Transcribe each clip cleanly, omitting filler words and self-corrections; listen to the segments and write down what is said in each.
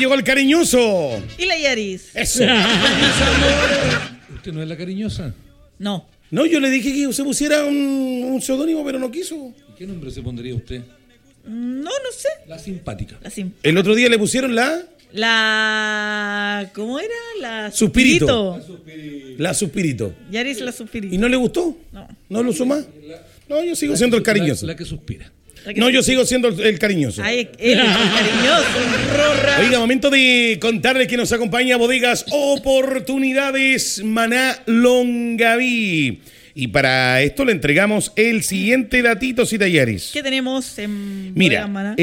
llegó el cariñoso. Y la Yaris. Eso. ¿Usted no es la cariñosa? No. No, yo le dije que se pusiera un seudónimo, pero no quiso. ¿Y qué nombre se pondría usted? No sé. La simpática. El otro día le pusieron ¿cómo era? La Suspirito. La Suspirito. Yaris la Suspirito. ¿Y no le gustó? No. ¿No lo usó más? No, yo sigo siendo el cariñoso. La que suspira. No, yo sigo siendo el cariñoso. Ay, él es el cariñoso. Oiga, momento de contarles que nos acompaña Bodegas Oportunidades Maná Longaví. Y para esto le entregamos el siguiente datito, Cita Yaris. ¿Qué tenemos en Mira, Maná?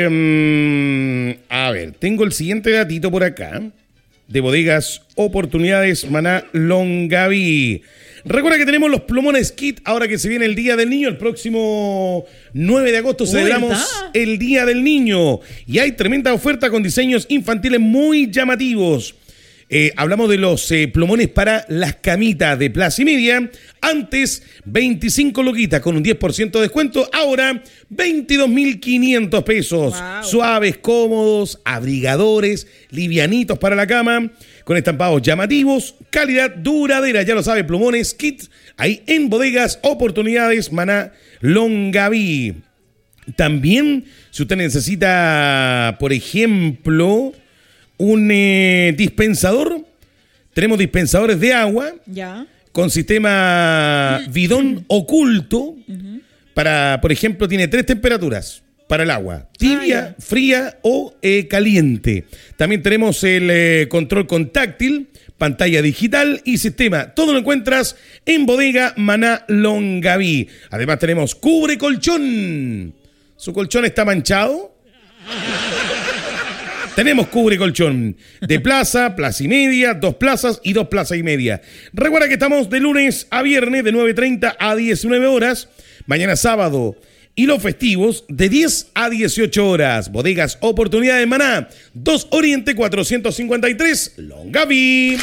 a ver, tengo el siguiente datito por acá de Bodegas Oportunidades Maná Longaví. Recuerda que tenemos los plumones kit ahora que se viene el Día del Niño. El próximo 9 de agosto celebramos ¿verdad? el Día del Niño. Y hay tremenda oferta con diseños infantiles muy llamativos. Hablamos de los plumones para las camitas de Plaza y Media. Antes, 25 loquitas con un 10% de descuento. Ahora, 22.500 pesos. Wow. Suaves, cómodos, abrigadores, livianitos para la cama. Con estampados llamativos, calidad duradera. Ya lo sabe, plumones kit. Ahí en Bodegas Oportunidades Maná Longaví. También, si usted necesita, por ejemplo, un dispensador, tenemos dispensadores de agua Ya. con sistema bidón oculto para, por ejemplo, tiene 3 temperaturas para el agua: tibia, fría o caliente. También tenemos el control con táctil, pantalla digital y sistema. Todo lo encuentras en Bodega Maná Longaví. Además tenemos cubre colchón. ¿Su colchón está manchado? Tenemos cubre colchón de plaza, plaza y media, 2 plazas y 2 plazas y media. Recuerda que estamos de lunes a viernes de 9:30 a 19 horas. Mañana sábado y los festivos de 10 a 18 horas. Bodegas Oportunidades Maná, 2 Oriente 453, Longaví.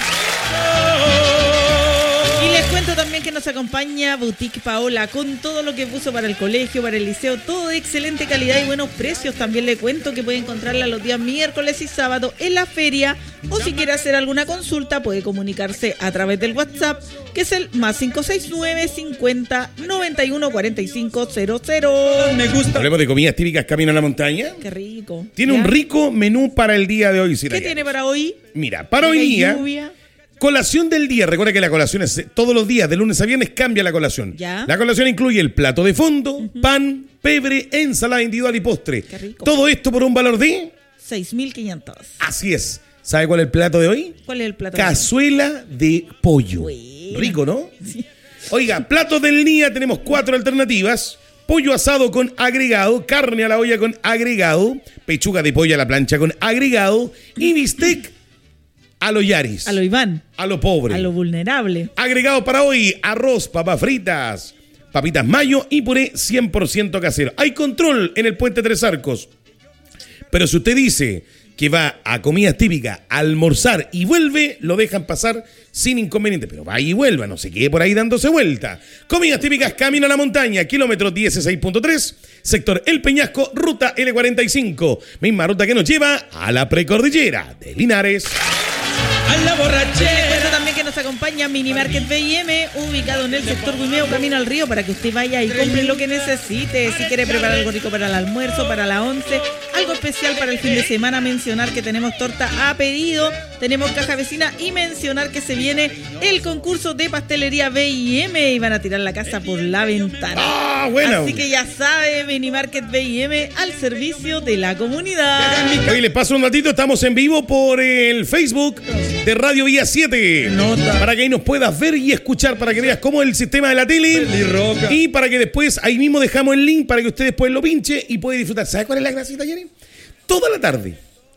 Y les cuento también que nos acompaña Boutique Paola con todo lo que puso para el colegio, para el liceo, todo de excelente calidad y buenos precios. También le cuento que puede encontrarla los días miércoles y sábado en la feria, o si quiere hacer alguna consulta puede comunicarse a través del WhatsApp, que es el +569 50 91 45 00. Me gusta. Hablemos de comidas típicas Camino a la Montaña. Qué rico. Tiene un rico menú para el día de hoy. ¿Qué tiene para hoy? Mira, para hoy día, Lluvia. colación del día. Recuerda que la colación es todos los días, de lunes a viernes cambia la colación. Ya. La colación incluye el plato de fondo, pan, pebre, ensalada individual y postre. Qué rico. Todo esto por un valor de 6.500. Así es. ¿Sabe cuál es el plato de hoy? ¿Cuál es el plato? Cazuela de pollo. Buena. Rico, ¿no? Sí. Oiga, platos del día tenemos 4 alternativas. Pollo asado con agregado, carne a la olla con agregado, pechuga de pollo a la plancha con agregado y bistec a lo Yaris. A lo Iván. A lo pobre. A lo vulnerable. Agregado para hoy: arroz, papas fritas, papitas mayo y puré 100% casero. Hay control en el Puente Tres Arcos. Pero si usted dice que va a comidas típicas, a almorzar y vuelve, lo dejan pasar sin inconveniente. Pero vaya y vuelva, no se quede por ahí dándose vuelta. Comidas típicas Camino a la Montaña, kilómetro 16.3, sector El Peñasco, ruta L45. Misma ruta que nos lleva a la precordillera de Linares. A la borrachera. Bueno, también que nos acompaña Mini Market B&M, ubicado en el sector Guimeo, camino al río, para que usted vaya y compre lo que necesite. Si quiere preparar algo rico para el almuerzo, para la once, algo especial para el fin de semana, mencionar que tenemos torta a pedido, tenemos caja vecina y mencionar que se viene el concurso de pastelería B&M y van a tirar la casa por la ventana. ¡Ah, bueno! Así que ya sabe, Mini Market B&M al servicio de la comunidad. Hoy les paso un ratito, estamos en vivo por el Facebook de Radio Vía 7. Para que ahí nos puedas ver y escuchar, para que veas cómo es el sistema de la tele. Y para que después ahí mismo dejamos el link para que usted después lo pinche y puede disfrutar. ¿Sabes cuál es la grasita, Jenny? Toda la tarde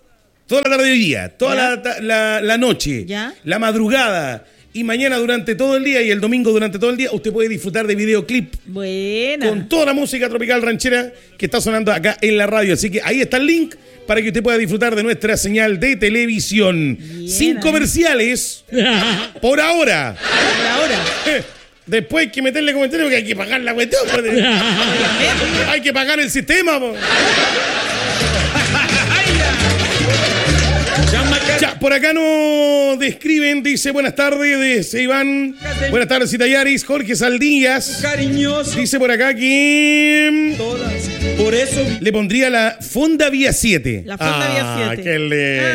de hoy día, toda la noche, ¿Ya? la madrugada y mañana durante todo el día y el domingo durante todo el día, usted puede disfrutar de videoclip. Buena. Con toda la música tropical ranchera que está sonando acá en la radio. Así que ahí está el link para que usted pueda disfrutar de nuestra señal de televisión. Bien, sin comerciales. Por ahora. Por ahora. Después hay que meterle comentarios porque hay que pagar la cuestión. Hay que pagar el sistema. Ya, por acá nos describen, dice buenas tardes, dice Iván. Buenas tardes, Itayaris. Jorge Saldías. Cariñoso. Dice por acá que Todas. Por eso. le pondría la Fonda Vía 7. La Fonda Vía 7. Qué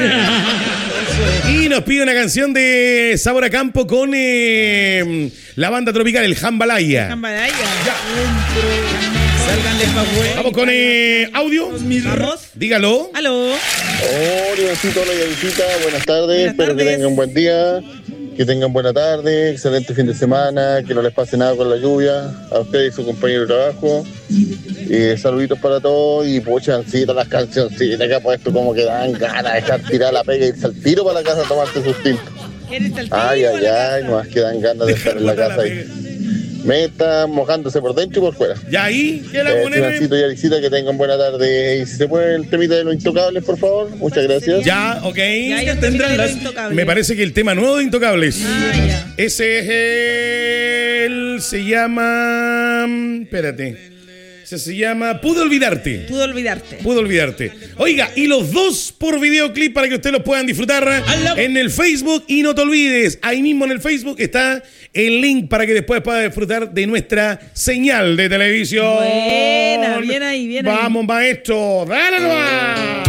Y nos pide una canción de Sabor a Campo con la banda tropical, el Jambalaya. Jambalaya. Salgan de Pagüey. Vamos con audio. Vamos. Dígalo. Aló. Hola, Ivancito, hola, Yavisita. Buenas tardes. Buenas Espero que tardes. tengan un buen día, que tengan buena tarde, excelente fin de semana, que no les pase nada con la lluvia, a ustedes y su compañero de trabajo. Saluditos para todos y puchancitas las cancioncitas que ha puesto, como que dan ganas de dejar tirar la pega y irse al tiro para la casa a tomarse sus tintos. ¿Eres el Ay, tío ay, o la ay, casa? nomás que dan ganas de estar en la casa ahí. Me están mojándose por dentro y por fuera. Y ahí, ¿qué la pone? Ivancito y Alicita, que tengan buena tarde. Y si se puede el temita de los intocables, por favor. Muchas gracias. Ya, ok. Ya, ya tendrán las- Me parece que el tema nuevo de Intocables. Ah, ya. Ese es el... Se llama... Espérate. Se llama Pude Olvidarte. Pude olvidarte. Pude olvidarte. Oiga, y los dos por videoclip para que ustedes los puedan disfrutar en el Facebook. Y no te olvides, ahí mismo en el Facebook está el link para que después puedas disfrutar de nuestra señal de televisión. Buena, bien ahí, bien ahí. Vamos, maestro, dale nomás.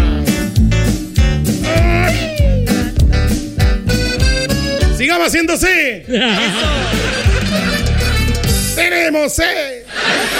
Sigamos haciéndose. Tenemos,